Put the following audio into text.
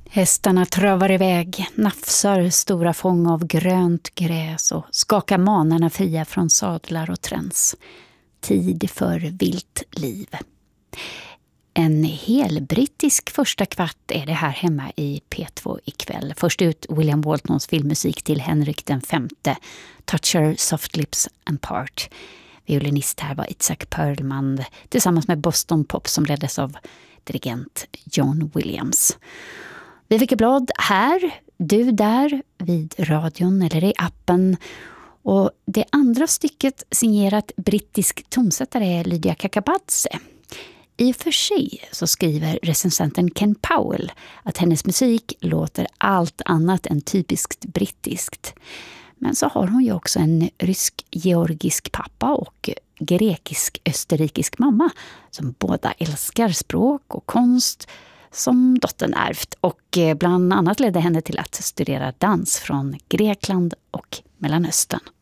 Hästarna travar iväg, nafsar stora fång av grönt gräs och skakar manarna fria från sadlar och träns. Tid för vilt liv. En hel brittisk första kvart är det här hemma i P2 ikväll. Först ut William Waltons filmmusik till Henrik V, Touch Her Soft Lips and Part. Violinist här var Isaac Perlman tillsammans med Boston Pop som leddes av dirigent John Williams. Viveke Blad här, du där vid radion eller i appen. Och det andra stycket signerat brittisk tonsättare är Lydia Kakabadze. I och för sig så skriver recensenten Ken Powell att hennes musik låter allt annat än typiskt brittiskt. Men så har hon ju också en rysk-georgisk pappa och grekisk-österrikisk mamma som båda älskar språk och konst som dottern ärvt och bland annat ledde henne till att studera dans från Grekland och Mellanöstern.